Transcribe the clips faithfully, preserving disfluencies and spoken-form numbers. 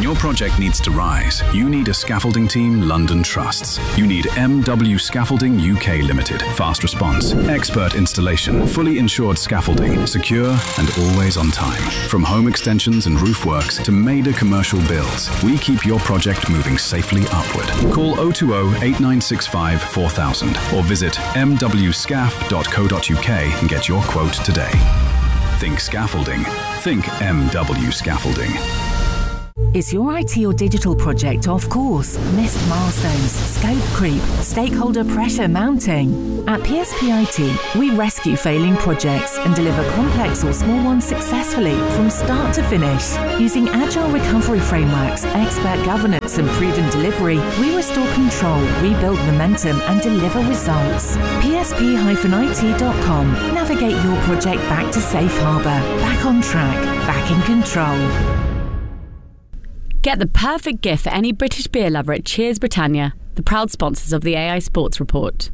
When your project needs to rise, you need a scaffolding team London trusts. You need M W Scaffolding U K Limited. Fast response, expert installation, fully insured scaffolding, secure and always on time. From home extensions and roof works to major commercial builds, we keep your project moving safely upward. Call oh two oh, eight nine six five, four thousand or visit m w scaff dot co dot u k and get your quote today. Think scaffolding. Think M W Scaffolding. Is your I T or digital project off course? Missed milestones, scope creep, stakeholder pressure mounting? At P S P I T, we rescue failing projects and deliver complex or small ones successfully from start to finish. Using agile recovery frameworks, expert governance and proven delivery, we restore control, rebuild momentum and deliver results. P S P I T dot com. Navigate your project back to safe harbour, back on track, back in control. Get the perfect gift for any British beer lover at Cheers Britannia, the proud sponsors of the A I Sports Report.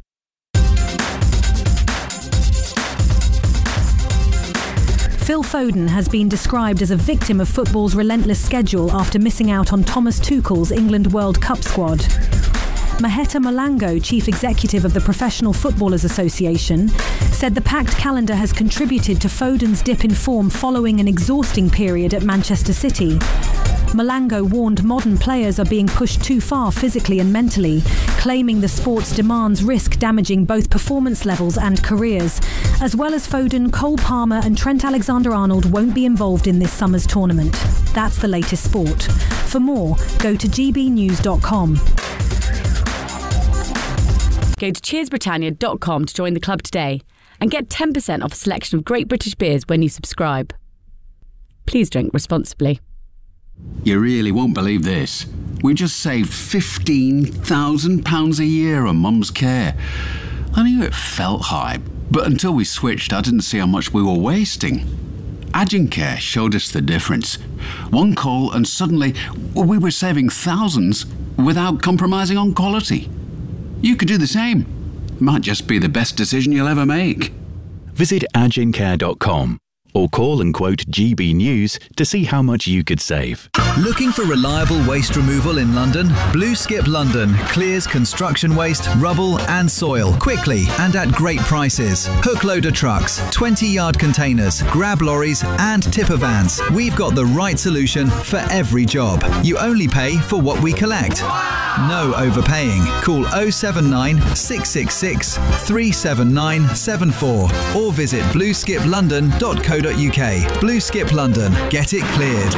Phil Foden has been described as a victim of football's relentless schedule after missing out on Thomas Tuchel's England World Cup squad. Maheta Malango, chief executive of the Professional Footballers Association, said the packed calendar has contributed to Foden's dip in form following an exhausting period at Manchester City. Malango warned modern players are being pushed too far physically and mentally, claiming the sport's demands risk damaging both performance levels and careers. As well as Foden, Cole Palmer and Trent Alexander-Arnold won't be involved in this summer's tournament. That's the latest sport. For more, go to g b news dot com. Go to cheers britannia dot com to join the club today and get ten percent off a selection of great British beers when you subscribe. Please drink responsibly. You really won't believe this. We just saved fifteen thousand pounds a year on Mum's care. I knew it felt high, but until we switched, I didn't see how much we were wasting. Agincare showed us the difference. One call and suddenly we were saving thousands without compromising on quality. You could do the same. Might just be the best decision you'll ever make. Visit agincare dot com or call and quote G B News to see how much you could save. Looking for reliable waste removal in London? Blue Skip London clears construction waste, rubble and soil quickly and at great prices. Hook loader trucks, twenty yard containers, grab lorries and tipper vans. We've got the right solution for every job. You only pay for what we collect. No overpaying. Call oh seven nine, six six six, three seven nine seven four or visit blue skip london dot co dot u k. Blue Skip London. Get it cleared.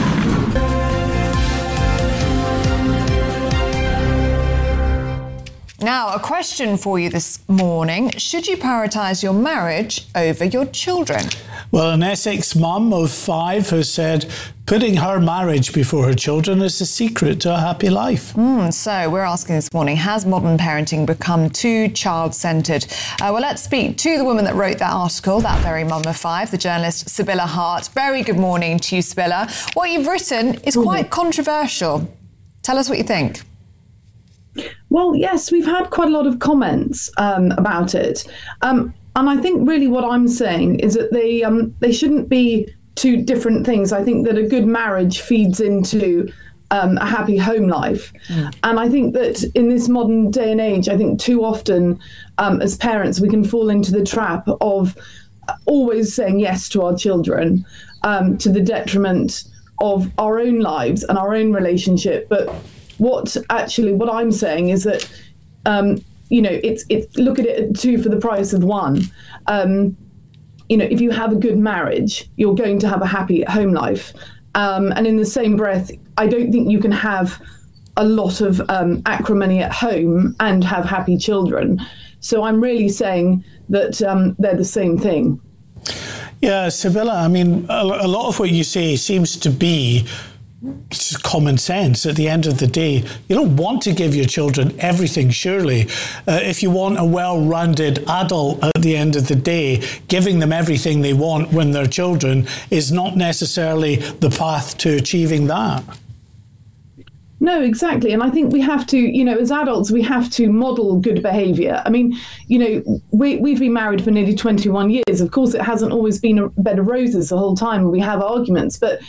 Now, a question for you this morning. Should you prioritise your marriage over your children? Well, an Essex mum of five has said putting her marriage before her children is the secret to a happy life. Mm, so we're asking this morning, has modern parenting become too child-centred? Uh, well, let's speak to the woman that wrote that article, that very mum of five, the journalist Sibylla Hart. Very good morning to you, Sibylla. What you've written is quite controversial. Tell us what you think. Well, yes, we've had quite a lot of comments um, about it. Um, and I think really what I'm saying is that they um, they shouldn't be two different things. I think that a good marriage feeds into um, a happy home life. Mm. And I think that in this modern day and age, I think too often um, as parents, we can fall into the trap of always saying yes to our children um, to the detriment of our own lives and our own relationship. But what actually, what I'm saying is that, um, you know, it's, it's look at it two for the price of one. Um, you know, if you have a good marriage, you're going to have a happy home life. Um, and in the same breath, I don't think you can have a lot of um, acrimony at home and have happy children. So I'm really saying that um, they're the same thing. Yeah, Sibylla, I mean, a, a lot of what you say seems to be it's common sense. At the end of the day, you don't want to give your children everything, surely. Uh, if you want a well-rounded adult at the end of the day, giving them everything they want when they're children is not necessarily the path to achieving that. No, exactly. And I think we have to, you know, as adults, we have to model good behaviour. I mean, you know, we, we've been married for nearly twenty-one years. Of course, it hasn't always been a bed of roses the whole time. We have arguments, but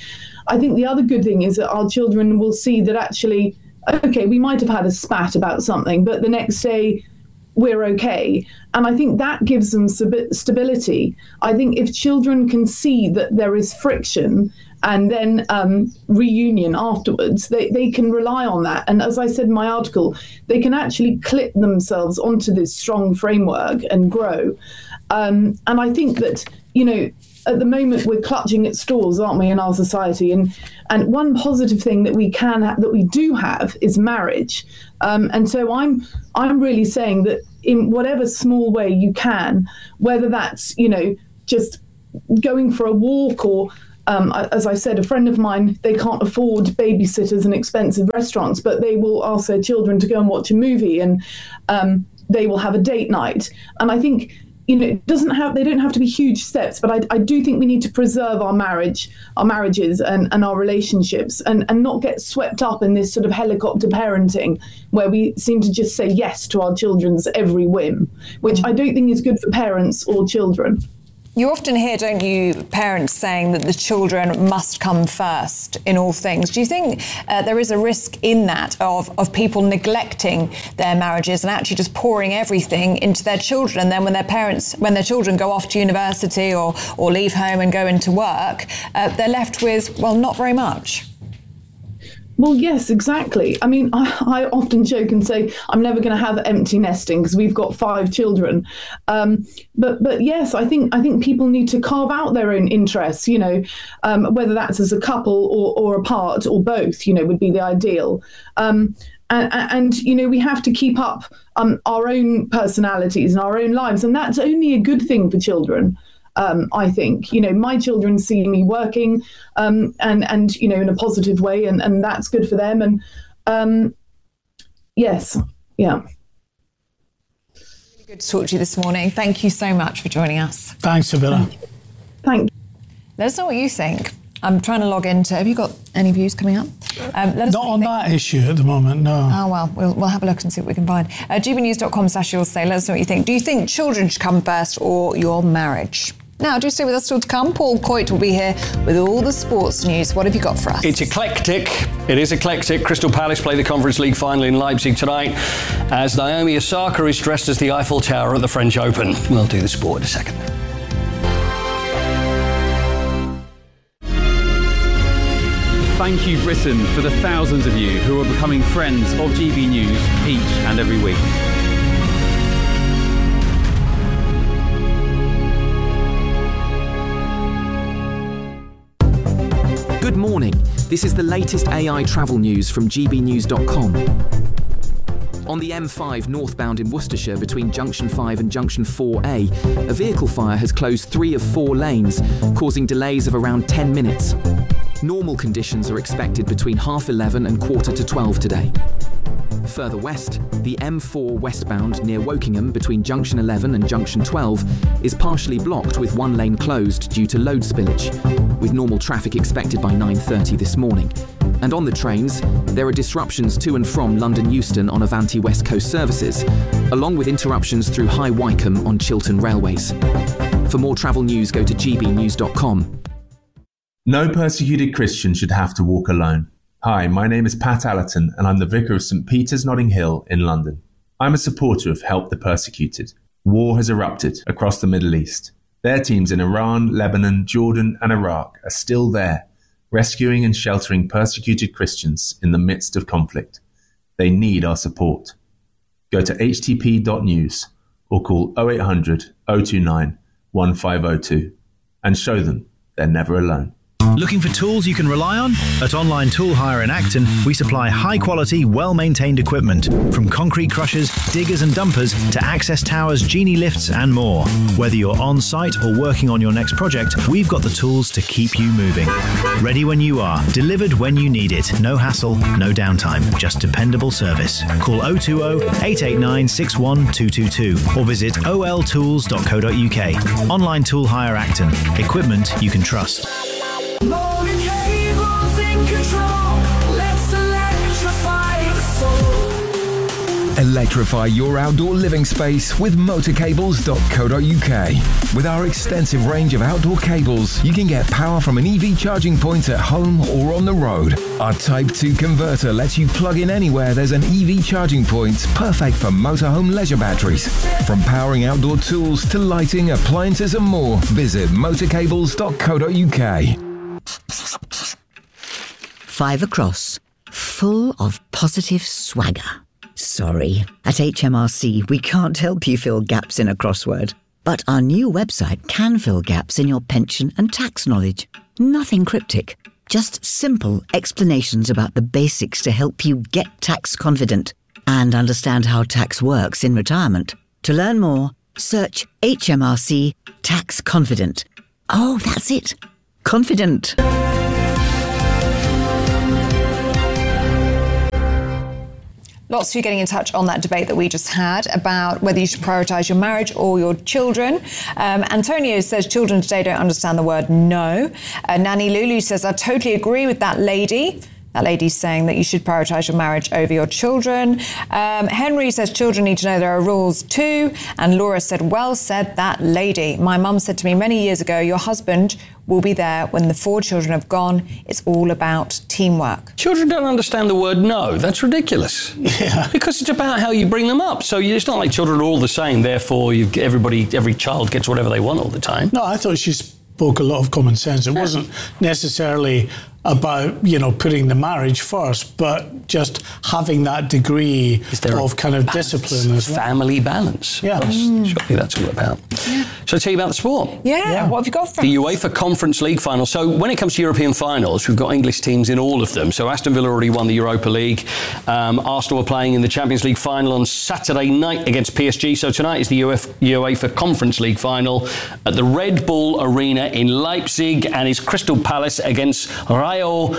I think the other good thing is that our children will see that actually, okay, we might have had a spat about something, but the next day we're okay. And I think that gives them stability. I think if children can see that there is friction and then um, reunion afterwards, they, they can rely on that. And as I said in my article, they can actually clip themselves onto this strong framework and grow. Um, and I think that, you know, at the moment we're clutching at straws, aren't we, in our society? And and one positive thing that we can ha- that we do have is marriage. Um, and so I'm I'm really saying that in whatever small way you can, whether that's, you know, just going for a walk or, um, as I said, a friend of mine, they can't afford babysitters and expensive restaurants, but they will ask their children to go and watch a movie, and um, they will have a date night. And I think, you know, it doesn't have, they don't have to be huge steps, but I, I do think we need to preserve our marriage, our marriages and, and our relationships, and, and not get swept up in this sort of helicopter parenting where we seem to just say yes to our children's every whim, which I don't think is good for parents or children. You often hear, don't you, parents saying that the children must come first in all things. Do you think uh, there is a risk in that of, of people neglecting their marriages and actually just pouring everything into their children, and then when their parents, when their children go off to university or, or leave home and go into work, uh, they're left with, well, not very much? Well, yes, exactly. I mean, I, I often joke and say I'm never going to have empty nesting because we've got five children. Um, but but yes, I think I think people need to carve out their own interests, you know, um, whether that's as a couple or, or apart or both, you know, would be the ideal. Um, and, and, you know, we have to keep up um, our own personalities and our own lives. And that's only a good thing for children. Um, I think, you know, my children see me working um, and, and, you know, in a positive way, and, and that's good for them. And um, yes, yeah. Really good to talk to you this morning. Thank you so much for joining us. Thanks, Sibylla. Thank you. Let us know what you think. I'm trying to log into, have you got any views coming up? Um, let us Not on that issue at the moment, no. Oh, well, we'll, we'll have a look and see what we can find. Uh, g b news dot com slash you'll say, let us know what you think. Do you think children should come first or your marriage? Now, do stay with us still to come. Paul Coit will be here with all the sports news. What have you got for us? It's eclectic. It is eclectic. Crystal Palace play the Conference League final in Leipzig tonight as Naomi Osaka is dressed as the Eiffel Tower at the French Open. We'll do the sport in a second. Thank you, Britain, for the thousands of you who are becoming friends of G B News each and every week. Good morning. This is the latest A I travel news from g b news dot com. On the M five northbound in Worcestershire between Junction five and Junction four A, a vehicle fire has closed three of four lanes, causing delays of around ten minutes. Normal conditions are expected between half eleven and quarter to twelve today. Further west, the M four westbound near Wokingham between Junction eleven and Junction twelve is partially blocked with one lane closed due to load spillage, with normal traffic expected by nine thirty this morning. And on the trains, there are disruptions to and from London Euston on Avanti West Coast services, along with interruptions through High Wycombe on Chiltern Railways. For more travel news, go to g b news dot com. No persecuted Christian should have to walk alone. Hi, my name is Pat Allerton and I'm the Vicar of St Peter's Notting Hill in London. I'm a supporter of Help the Persecuted. War has erupted across the Middle East. Their teams in Iran, Lebanon, Jordan and Iraq are still there, rescuing and sheltering persecuted Christians in the midst of conflict. They need our support. Go to h t p dot news or call oh eight hundred, oh two nine, one five oh two and show them they're never alone. Looking for tools you can rely on? At Online Tool Hire in Acton, we supply high-quality, well-maintained equipment, from concrete crushers, diggers and dumpers to access towers, genie lifts and more. Whether you're on-site or working on your next project, we've got the tools to keep you moving. Ready when you are, delivered when you need it. No hassle, no downtime, just dependable service. Call oh two oh, eight eight nine, six one two two two or visit o l tools dot co dot u k. Online Tool Hire Acton. Equipment you can trust. Morning cables in control. Let's electrify the soul. Electrify your outdoor living space with motor cables dot co dot uk. With our extensive range of outdoor cables, you can get power from an E V charging point at home or on the road. Our Type two converter lets you plug in anywhere there's an E V charging point, perfect for motorhome leisure batteries. From powering outdoor tools to lighting, appliances and more, visit motor cables dot co dot uk. Five across, full of positive swagger. Sorry, at H M R C we can't help you fill gaps in a crossword. But our new website can fill gaps in your pension and tax knowledge. Nothing cryptic, just simple explanations about the basics to help you get tax confident and understand how tax works in retirement. To learn more, search H M R C Tax Confident. Oh, that's it. Confident. Lots of you getting in touch on that debate that we just had about whether you should prioritise your marriage or your children. Um, Antonio says children today don't understand the word no. Uh, Nanny Lulu says, I totally agree with that lady. That lady's saying that you should prioritise your marriage over your children. Um, Henry says children need to know there are rules too. And Laura said, well said, that lady. My mum said to me many years ago, your husband will be there when the four children have gone. It's all about teamwork. Children don't understand the word no. That's ridiculous. Yeah. Because it's about how you bring them up. So it's not like children are all the same. Therefore, you everybody, every child gets whatever they want all the time. No, I thought she spoke a lot of common sense. It wasn't necessarily about, you know, putting the marriage first, but just having that degree of kind of balance, discipline as well. Family balance. Yeah. Mm. Surely that's all about. Yeah. Shall I tell you about the sport? Yeah. yeah. What have you got from the UEFA Conference League final? So when it comes to European finals, we've got English teams in all of them. So Aston Villa already won the Europa League. Um, Arsenal are playing in the Champions League final on Saturday night against P S G. So tonight is the UEFA Conference League final at the Red Bull Arena in Leipzig, and it's Crystal Palace against Rayo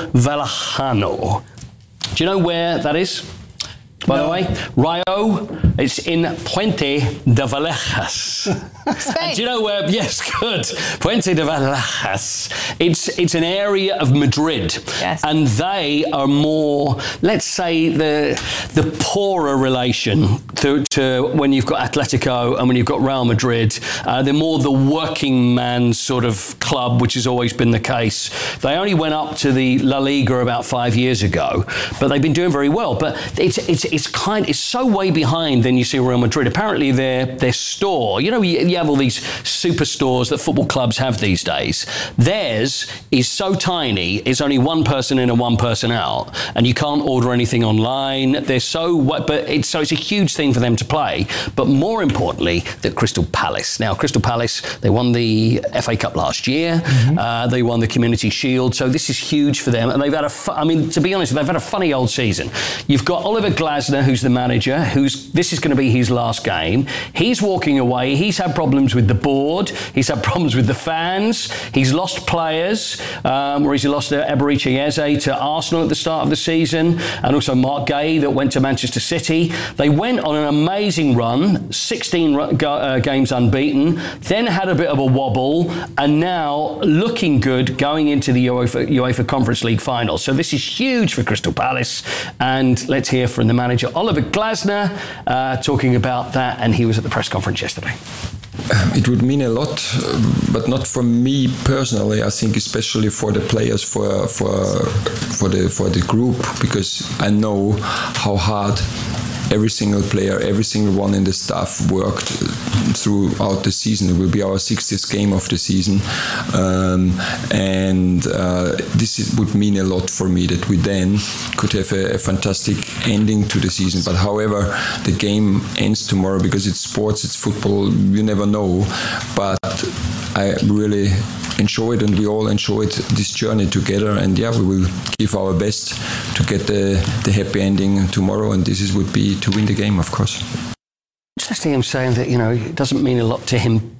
Vallecano. Do you know where that is? By no. the way, Rayo, it's in Puente de Vallecas. And do you know where? Yes, good. Puente de Vallecas. It's it's an area of Madrid, yes. and they are more, let's say, the the poorer relation to, to when you've got Atletico and when you've got Real Madrid. Uh, they're more the working man's sort of club, which has always been the case. They only went up to the La Liga about five years ago, but they've been doing very well. But it's it's it's kind it's so way behind than you see Real Madrid. Apparently, their their store, you know, you, you have all these superstores that football clubs have these days. Theirs is so tiny, it's only one person in and one person out, and you can't order anything online. They're so, but it's so it's a huge thing for them to play. But more importantly, the Crystal Palace. Now, Crystal Palace, they won the F A Cup last year. Mm-hmm. Uh, they won the Community Shield, so this is huge for them. And they've had a, fu- I mean, to be honest, they've had a funny old season. You've got Oliver Glasner, who's the manager, who's this is going to be his last game. He's walking away. He's had problems with the board. He's had problems with the fans. He's lost players, um, where he's lost Eberechi Eze to Arsenal at the start of the season, and also Mark Gay that went to Manchester City. They went on an amazing run, sixteen uh, games unbeaten, then had a bit of a wobble, and now looking good going into the UEFA, UEFA Conference League final. So this is huge for Crystal Palace, and let's hear from the manager, Oliver Glasner, uh, talking about that, and he was at the press conference yesterday. It would mean a lot, but not for me personally. I think especially for the players, for for for the for the group, because I know how hard every single player, every single one in the staff worked throughout the season. It will be our sixtieth game of the season, um, and uh, this is, would mean a lot for me that we then could have a, a fantastic ending to the season. But however, the game ends tomorrow because it's sports, it's football. You never know, but I really enjoyed, and we all enjoyed this journey together, and yeah, we will give our best to get the, the happy ending tomorrow, and this is, would be to win the game, of course. Interesting him saying that, you know, it doesn't mean a lot to him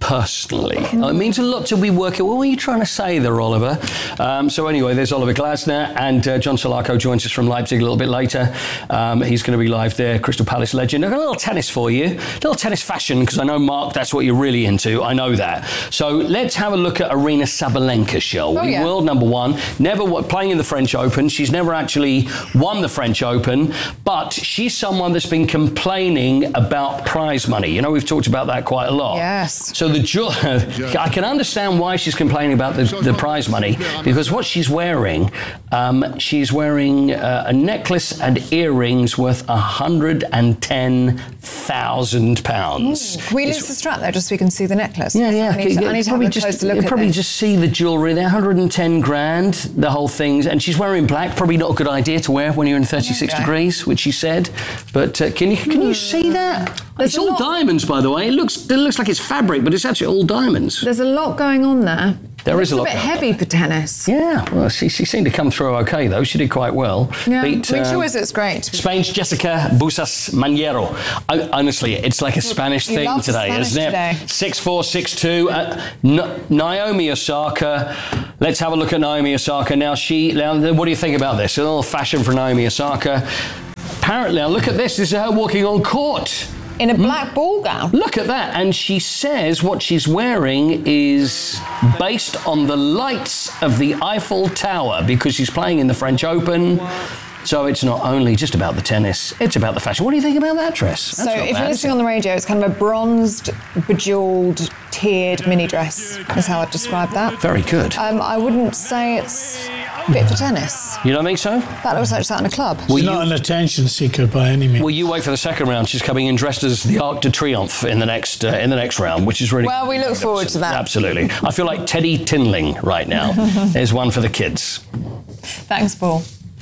personally. Mm. It means a lot to be working. What were you trying to say there, Oliver? Um, so anyway, there's Oliver Glasner, and uh, John Solarco joins us from Leipzig a little bit later. Um, he's going to be live there, Crystal Palace legend. I've got a little tennis for you, a little tennis fashion, because I know, Mark, that's what you're really into. I know that. So let's have a look at Aryna Sabalenka, shall we? Oh, yeah. World number one, never playing in the French Open. She's never actually won the French Open, but she's someone that's been complaining about prize money. You know, we've talked about that quite a lot. Yes. So the ju- I can understand why she's complaining about the, the prize money, because what she's wearing, um, she's wearing uh, a necklace and earrings worth one hundred ten thousand pounds. Can we lose the strap there just so we can see the necklace? Yeah, yeah. I need to, I need to have a just, closer look at probably this. just see the jewellery there, one hundred ten grand, the whole thing. And she's wearing black, probably not a good idea to wear when you're in thirty-six Okay. degrees, which she said. But uh, can you can you see that? There's it's a all lot- diamonds, by the way. It looks it looks like it's fabric, but it's actually all diamonds. There's a lot going on there. There is a lot It's a bit going on. heavy for tennis. Yeah, well, she, she seemed to come through okay, though. She did quite well. Yeah, Beat, I mean, she um, always looks great. Spain's Jessica Busas Manero. I, honestly, it's like a Spanish You thing love today, Spanish isn't it? today. six four, six two. Uh, N- Naomi Osaka. Let's have a look at Naomi Osaka. Now, she. Now, what do you think about this? A little fashion for Naomi Osaka. Apparently, now look at this. This is her walking on court. In a black ball gown. Look at that. And she says what she's wearing is based on the lights of the Eiffel Tower, because she's playing in the French Open. So it's not only just about the tennis, it's about the fashion. What do you think about that dress? That's So not if bad, you're is listening it? on the radio, it's kind of a bronzed, bejewelled, tiered mini dress is how I'd describe that. Very good. Um, I wouldn't say it's fit for tennis. You don't think so? That looks like it's out in a club. She's not an attention seeker by any means. Well, you wait for the second round. She's coming in dressed as the Arc de Triomphe in the next uh, in the next round, which is really Well, we look forward to that. Absolutely. I feel like Teddy Tinling right now. There's one for the kids. Thanks, Paul.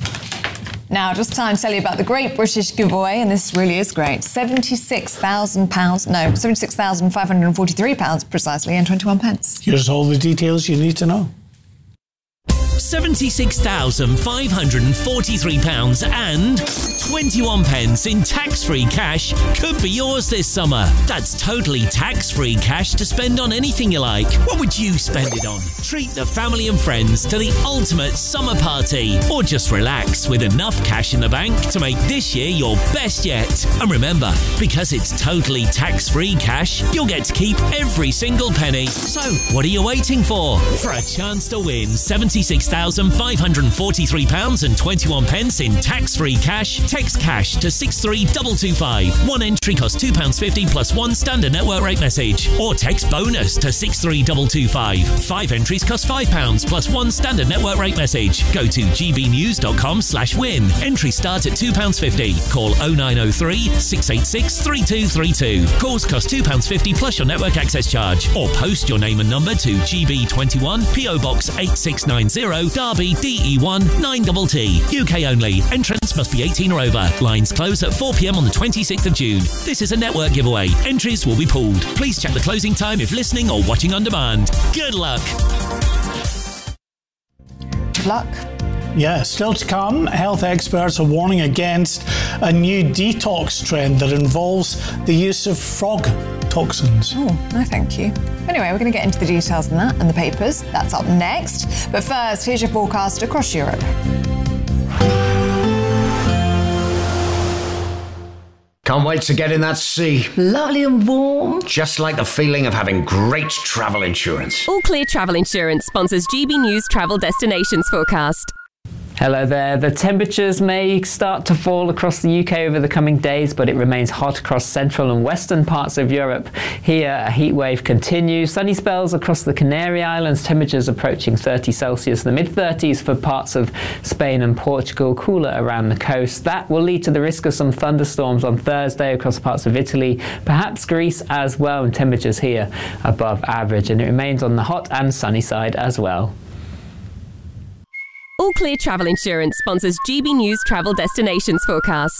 Now, just time to tell you about the Great British Giveaway, and this really is great. seventy-six thousand pounds, no, seventy-six thousand five hundred forty-three pounds precisely, and twenty-one pence. Here's all the details you need to know. seventy-six thousand five hundred forty-three pounds and twenty-one pence in tax-free cash could be yours this summer. That's totally tax-free cash to spend on anything you like. What would you spend it on? Treat the family and friends to the ultimate summer party, or just relax with enough cash in the bank to make this year your best yet. And remember, because it's totally tax-free cash, you'll get to keep every single penny. So, what are you waiting for? For a chance to win seventy-six thousand five hundred forty-three pounds and twenty-one pence in tax-free cash, text cash to six three two two five. One entry costs two pounds fifty plus one standard network rate message. Or text bonus to six three two two five. Five entries cost five pounds plus one standard network rate message. Go to gbnews.com slash win. Entries start at two pounds fifty. Call oh nine oh three, six eight six, three two three two. Calls cost two pounds fifty plus your network access charge. Or post your name and number to G B twenty-one, P O Box eight six nine zero, Derby, D E one nine T T. U K only. Entrants must be eighteen or over. Lines close at four p.m. on the twenty-sixth of June. This is a network giveaway. Entries will be pooled. Please check the closing time if listening or watching on demand. Good luck. Good luck. Yeah, still to come, health experts are warning against a new detox trend that involves the use of frog toxins. Oh, no thank you. Anyway, we're going to get into the details on that and the papers. That's up next. But first, here's your forecast across Europe. Can't wait to get in that sea. Lovely and warm. Just like the feeling of having great travel insurance. All Clear Travel Insurance sponsors G B News Travel Destinations Forecast. Hello there. The temperatures may start to fall across the U K over the coming days, but it remains hot across central and western parts of Europe. Here, a heat wave continues. Sunny spells across the Canary Islands, temperatures approaching thirty Celsius, the mid thirties for parts of Spain and Portugal, cooler around the coast. That will lead to the risk of some thunderstorms on Thursday across parts of Italy, perhaps Greece as well, and temperatures here above average. And it remains on the hot and sunny side as well. All Clear Travel Insurance sponsors G B News Travel Destinations Forecast.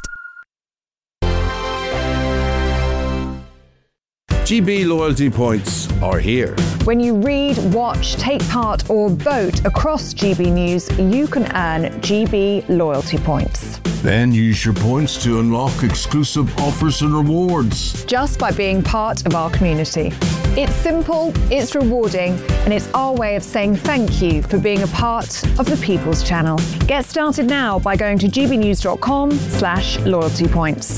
G B loyalty points are here. When you read, watch, take part or vote across G B News, you can earn G B loyalty points. Then use your points to unlock exclusive offers and rewards. Just by being part of our community. It's simple, it's rewarding, and it's our way of saying thank you for being a part of the People's Channel. Get started now by going to gbnews.com slash loyalty points.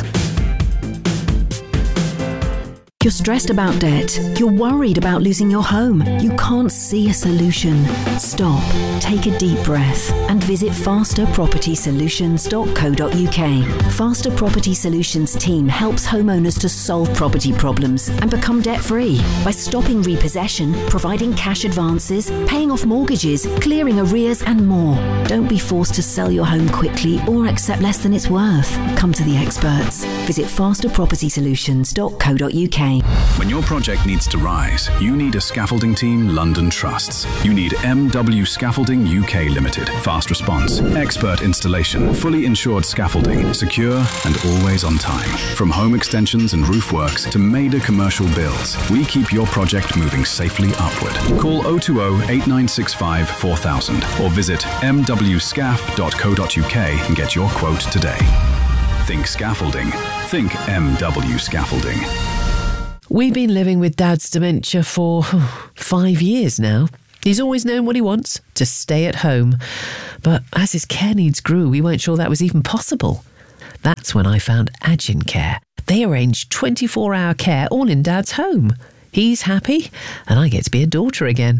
You're stressed about debt. You're worried about losing your home. You can't see a solution. Stop, take a deep breath and visit faster property solutions dot co dot uk. Faster Property Solutions team helps homeowners to solve property problems and become debt-free by stopping repossession, providing cash advances, paying off mortgages, clearing arrears and more. Don't be forced to sell your home quickly or accept less than it's worth. Come to the experts. Visit faster property solutions dot co dot uk. When your project needs to rise, you need a scaffolding team London trusts. You need M W Scaffolding U K Limited. Fast response, expert installation, fully insured scaffolding, secure and always on time. From home extensions and roof works to major commercial builds, we keep your project moving safely upward. Call oh two oh, eight nine six five, four thousand or visit m w scaf dot co dot uk and get your quote today. Think scaffolding. Think M W Scaffolding. We've been living with Dad's dementia for five years now. He's always known what he wants, to stay at home. But as his care needs grew, we weren't sure that was even possible. That's when I found Agin Care. They arrange twenty-four hour care all in Dad's home. He's happy, and I get to be a daughter again.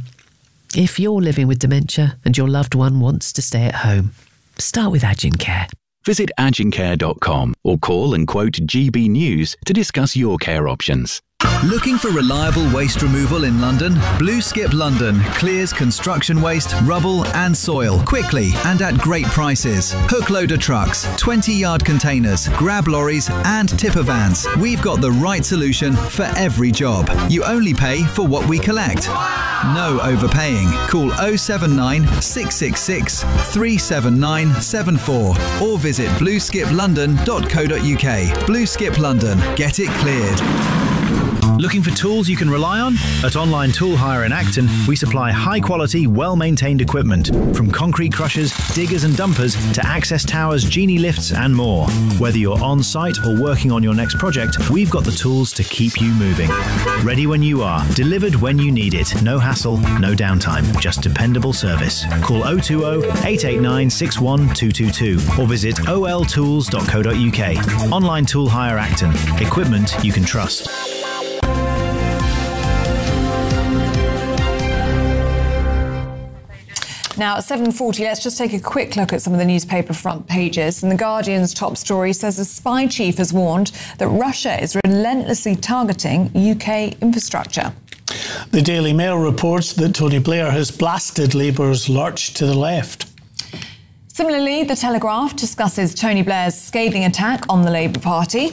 If you're living with dementia and your loved one wants to stay at home, start with Agin Care. Visit agin care dot com or call and quote G B News to discuss your care options. Looking for reliable waste removal in London? Blue Skip London clears construction waste, rubble and soil quickly and at great prices. Hook loader trucks, twenty yard containers, grab lorries and tipper vans. We've got the right solution for every job. You only pay for what we collect. No overpaying. Call oh seven nine, six six six, three seven nine seven four or visit blue skip london dot co dot uk. Blue Skip London. Get it cleared. Looking for tools you can rely on? At Online Tool Hire in Acton, we supply high-quality, well-maintained equipment, from concrete crushers, diggers and dumpers to access towers, genie lifts and more. Whether you're on-site or working on your next project, we've got the tools to keep you moving. Ready when you are, delivered when you need it. No hassle, no downtime, just dependable service. Call oh two oh, eight eight nine, six one two two two or visit o l tools dot co dot uk. Online Tool Hire Acton. Equipment you can trust. Now, at seven forty, let's just take a quick look at some of the newspaper front pages. And The Guardian's top story says a spy chief has warned that Russia is relentlessly targeting U K infrastructure. The Daily Mail reports that Tony Blair has blasted Labour's lurch to the left. Similarly, The Telegraph discusses Tony Blair's scathing attack on the Labour Party.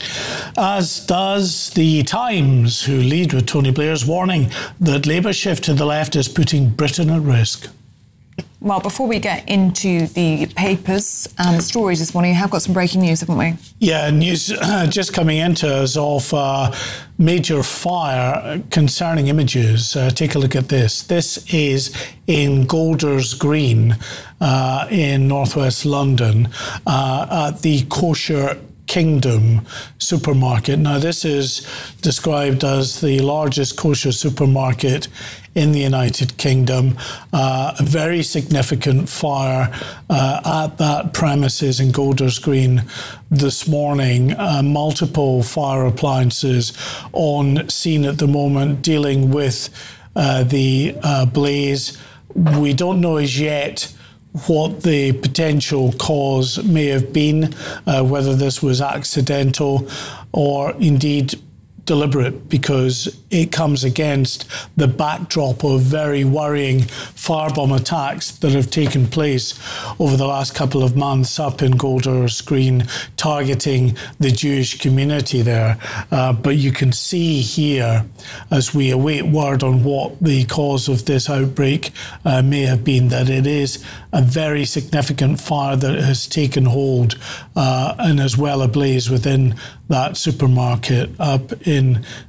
As does The Times, who lead with Tony Blair's warning that Labour's shift to the left is putting Britain at risk. Well, before we get into the papers and the stories this morning, we have got some breaking news, haven't we? Yeah, news uh, just coming into us of uh, major fire concerning images. Uh, take a look at this. This is in Golders Green uh, in northwest London uh, at the Kosher Kingdom supermarket. Now, this is described as the largest kosher supermarket in the United Kingdom. Uh, a very significant fire uh, at that premises in Golders Green this morning. Uh, multiple fire appliances on scene at the moment dealing with uh, the uh, blaze. We don't know as yet what the potential cause may have been, uh, whether this was accidental or indeed deliberate, because it comes against the backdrop of very worrying firebomb attacks that have taken place over the last couple of months up in Golders Green, targeting the Jewish community there. Uh, but you can see here, as we await word on what the cause of this outbreak uh, may have been, that it is a very significant fire that has taken hold uh, and as well ablaze within that supermarket up in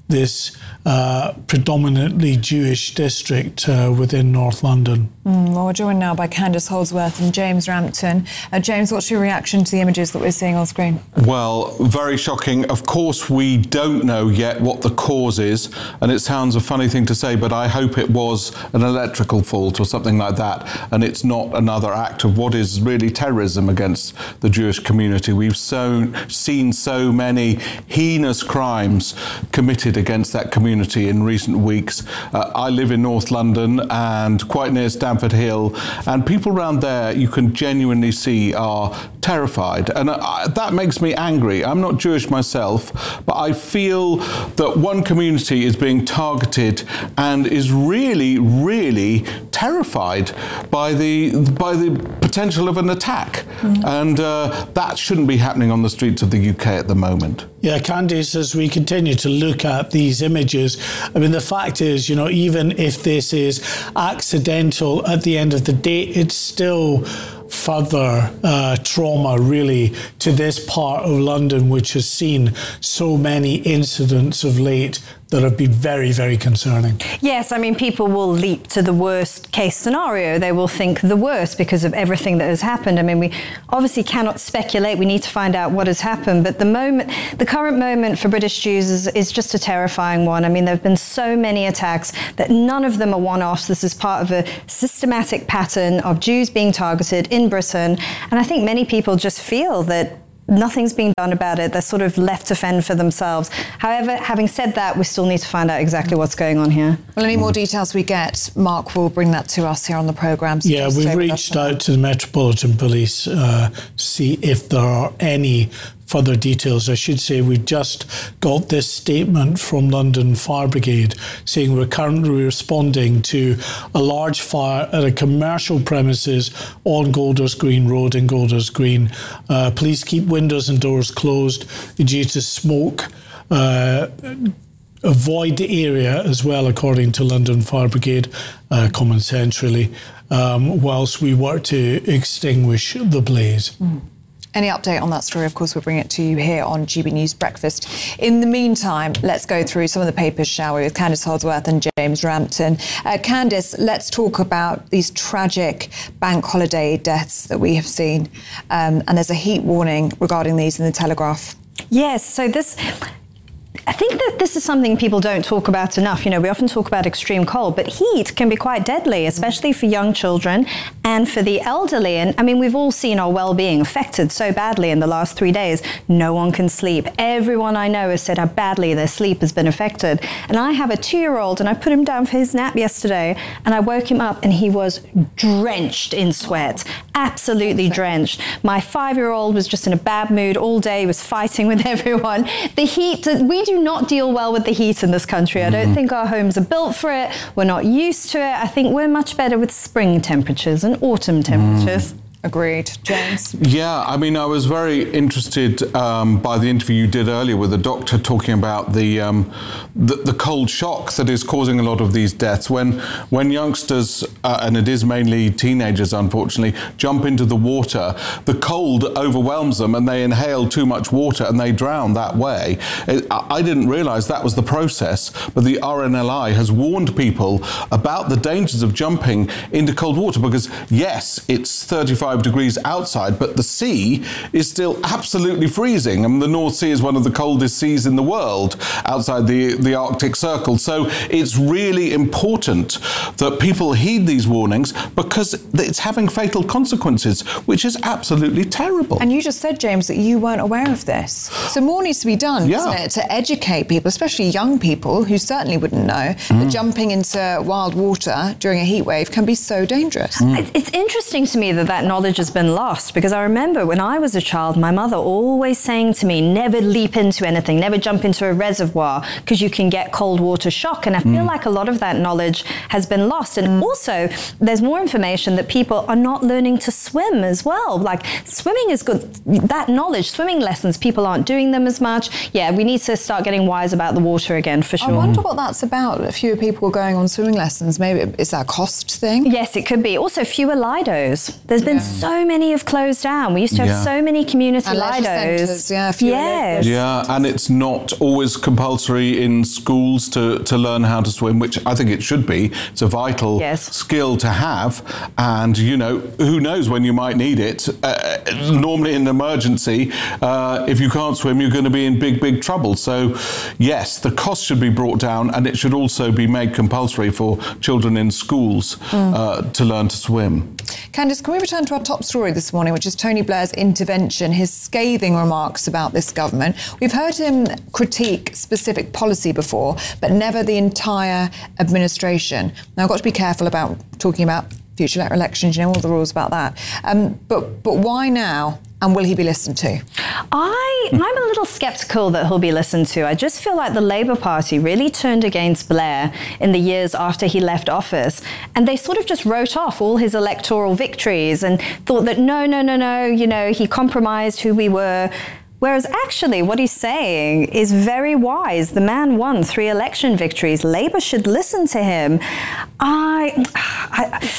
this uh, predominantly Jewish district uh, within North London. Mm, well, we're joined now by Candice Holdsworth and James Rampton. Uh, James, what's your reaction to the images that we're seeing on screen? Well, very shocking. Of course, we don't know yet what the cause is, and it sounds a funny thing to say, but I hope it was an electrical fault or something like that, and it's not another act of what is really terrorism against the Jewish community. We've so, seen so many heinous crimes committed against that community in recent weeks. Uh, I live in North London and quite near Stamford Hill, and people around there you can genuinely see are terrified, and uh, that makes me angry. I'm not Jewish myself, but I feel that one community is being targeted and is really, really terrified by the by the potential of an attack, mm-hmm. and uh, that shouldn't be happening on the streets of the U K at the moment. Yeah, Candice, as we continue to look at these images, I mean, the fact is, you know, even if this is accidental, at the end of the day, it's still further uh, trauma, really, to this part of London, which has seen so many incidents of late that have been very, very concerning. Yes, I mean, people will leap to the worst case scenario. They will think the worst because of everything that has happened. I mean, we obviously cannot speculate. We need to find out what has happened. But the moment, the current moment for British Jews is, is just a terrifying one. I mean, there have been so many attacks that none of them are one-offs. This is part of a systematic pattern of Jews being targeted in Britain. And I think many people just feel that nothing's being done about it. They're sort of left to fend for themselves. However, having said that, we still need to find out exactly what's going on here. Well, any more details we get, Mark will bring that to us here on the programme. So yeah, we've reached out to the Metropolitan Police uh, to see if there are any further details. I should say we've just got this statement from London Fire Brigade saying we're currently responding to a large fire at a commercial premises on Golders Green Road in Golders Green. Uh, please keep windows and doors closed due to smoke. Uh, avoid the area as well, according to London Fire Brigade, uh, common sense really, um, whilst we work to extinguish the blaze. Mm. Any update on that story, of course, we'll bring it to you here on G B News Breakfast. In the meantime, let's go through some of the papers, shall we, with Candice Holdsworth and James Rampton. Uh, Candice, let's talk about these tragic bank holiday deaths that we have seen. Um, and there's a heat warning regarding these in the Telegraph. Yes, so this... I think that this is something people don't talk about enough. You know, we often talk about extreme cold, but heat can be quite deadly, especially for young children and for the elderly. And I mean, we've all seen our well-being affected so badly in the last three days. No one can sleep. Everyone I know has said how badly their sleep has been affected. And I have a two-year-old, and I put him down for his nap yesterday, and I woke him up, and he was drenched in sweat, absolutely drenched. My five-year-old was just in a bad mood all day, was fighting with everyone. The heat, we do not deal well with the heat in this country. I don't think our homes are built for it. We're not used to it. I think we're much better with spring temperatures and autumn temperatures. Mm. Agreed. James? Yeah, I mean, I was very interested um, by the interview you did earlier with the doctor talking about the, um, the the cold shock that is causing a lot of these deaths. When when youngsters, uh, and it is mainly teenagers, unfortunately, jump into the water, the cold overwhelms them and they inhale too much water and they drown that way. It, I didn't realise that was the process, but the R N L I has warned people about the dangers of jumping into cold water because, yes, it's thirty-five degrees outside, but the sea is still absolutely freezing. I mean, the North Sea is one of the coldest seas in the world outside the, the Arctic Circle. So it's really important that people heed these warnings because it's having fatal consequences, which is absolutely terrible. And you just said, James, that you weren't aware of this. So more needs to be done, yeah. doesn't it, to educate people, especially young people who certainly wouldn't know mm. that jumping into wild water during a heat wave can be so dangerous. Mm. It's interesting to me that that knowledge has been lost because I remember when I was a child, my mother always saying to me, never leap into anything, never jump into a reservoir because you can get cold water shock. And I feel mm. like a lot of that knowledge has been lost. And mm. also, there's more information that people are not learning to swim as well. Like swimming is good. That knowledge, swimming lessons, people aren't doing them as much. Yeah, we need to start getting wise about the water again, for sure. I wonder what that's about. Fewer people going on swimming lessons. Maybe is that a cost thing? Yes, it could be. Also, fewer Lidos. There's been yeah. so many have closed down. We used to have Yeah. so many community And leisure lidos. centres, yeah, a few yes. Yeah, and it's not always compulsory in schools to, to learn how to swim, which I think it should be. It's a vital Yes. skill to have. And, you know, who knows when you might need it. Uh, normally in an emergency, uh, if you can't swim, you're going to be in big, big trouble. So, yes, the cost should be brought down, and it should also be made compulsory for children in schools Mm. uh, to learn to swim. Candice, can we return to our top story this morning, which is Tony Blair's intervention, his scathing remarks about this government. We've heard him critique specific policy before, but never the entire administration. Now, I've got to be careful about talking about future elections, you know, all the rules about that. Um, but but why now? And will he be listened to? I, I'm a little sceptical that he'll be listened to. I just feel like the Labour Party really turned against Blair in the years after he left office. And they sort of just wrote off all his electoral victories and thought that, no, no, no, no, you know, he compromised who we were. Whereas actually what he's saying is very wise. The man won three election victories. Labour should listen to him. I... I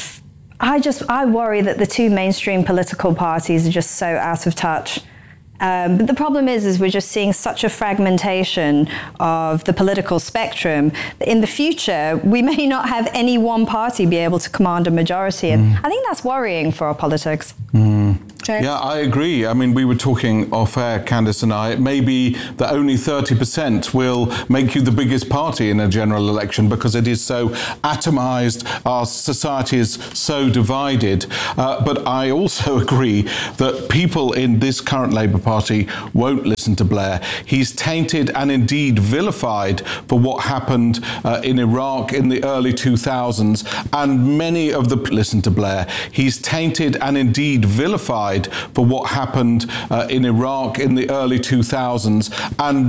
I just, I worry that the two mainstream political parties are just so out of touch. Um, but the problem is, is we're just seeing such a fragmentation of the political spectrum that in the future, we may not have any one party be able to command a majority. And I think that's worrying for our politics. Mm. James? Yeah, I agree. I mean, we were talking off air, Candice and I. It may be that only thirty percent will make you the biggest party in a general election because it is so atomised, our society is so divided. Uh, but I also agree that people in this current Labour Party won't listen to Blair. He's tainted and indeed vilified for what happened uh, in Iraq in the early two thousands, and many of the listen to Blair. He's tainted and indeed vilified for what happened uh, in Iraq in the early two thousands, and